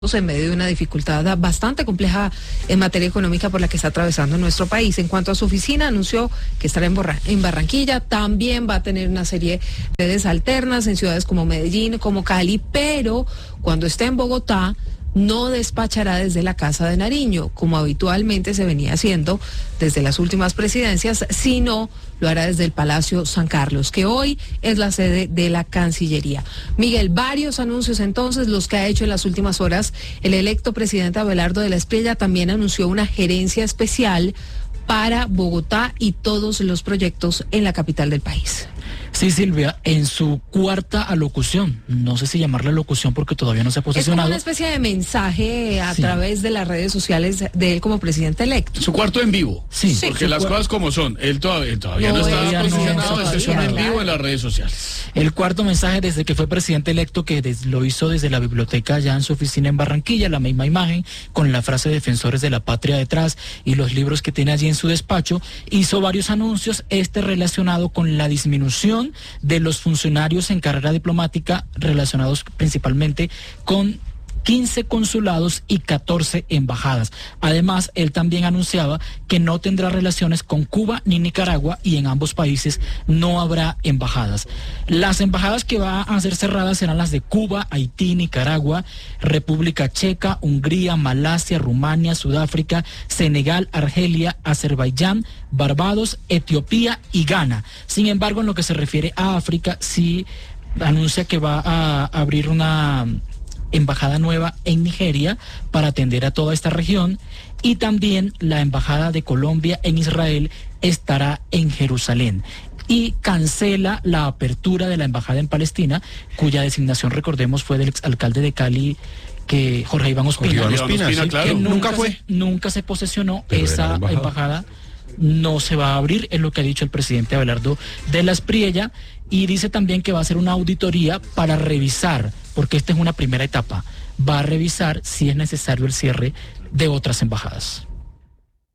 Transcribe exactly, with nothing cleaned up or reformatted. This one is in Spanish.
en medio de una dificultad bastante compleja en materia económica por la que está atravesando nuestro país. En cuanto a su oficina, anunció que estará en, Borra, en Barranquilla, también va a tener una serie de sedes alternas en ciudades como Medellín, como Cali, pero cuando esté en Bogotá, no despachará desde la Casa de Nariño, como habitualmente se venía haciendo desde las últimas presidencias, sino lo hará desde el Palacio San Carlos, que hoy es la sede de la Cancillería. Miguel, varios anuncios entonces, los que ha hecho en las últimas horas. El electo presidente Abelardo de la Espriella también anunció una gerencia especial para Bogotá y todos los proyectos en la capital del país. Sí, Silvia, en su cuarta alocución, no sé si llamarla alocución porque todavía no se ha posicionado. Es como una especie de mensaje a sí. través de las redes sociales de él como presidente electo. Su cuarto en vivo. Sí. Porque las cosas como son, él todavía, él todavía no, no está posicionado, no, es en vivo en las redes sociales. El cuarto mensaje desde que fue presidente electo, que des, lo hizo desde la biblioteca ya en su oficina en Barranquilla, la misma imagen, con la frase defensores de la patria detrás y los libros que tiene allí en su despacho, hizo varios anuncios, este relacionado con la disminución de los funcionarios en carrera diplomática relacionados principalmente con quince consulados y catorce embajadas. Además, él también anunciaba que no tendrá relaciones con Cuba ni Nicaragua y en ambos países no habrá embajadas. Las embajadas que van a ser cerradas serán las de Cuba, Haití, Nicaragua, República Checa, Hungría, Malasia, Rumania, Sudáfrica, Senegal, Argelia, Azerbaiyán, Barbados, Etiopía y Ghana. Sin embargo, en lo que se refiere a África, sí anuncia que va a abrir una embajada nueva en Nigeria para atender a toda esta región, y también la embajada de Colombia en Israel estará en Jerusalén, y cancela la apertura de la embajada en Palestina, cuya designación, recordemos, fue del exalcalde de Cali, que Jorge Iván Ospina, Jorge Iván Ospina, Ospina, sí, claro. que nunca, nunca fue, se, nunca se posesionó. Pero esa embajada. embajada no se va a abrir, es lo que ha dicho el presidente Abelardo de la Espriella, y dice también que va a hacer una auditoría para revisar, porque esta es una primera etapa, va a revisar si es necesario el cierre de otras embajadas.